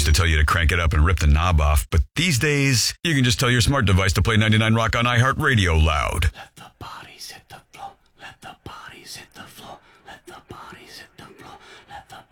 to tell you to crank it up and rip the knob off, but these days, you can just tell your smart device to play 99 Rock on iHeartRadio loud. Let the bodies hit the floor. Let the bodies.